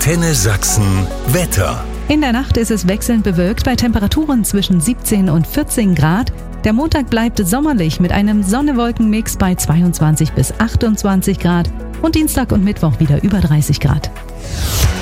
Antenne Sachsen Wetter. In der Nacht ist es wechselnd bewölkt bei Temperaturen zwischen 17 und 14 Grad. Der Montag bleibt sommerlich mit einem Sonne-Wolken-Mix bei 22 bis 28 Grad und Dienstag und Mittwoch wieder über 30 Grad.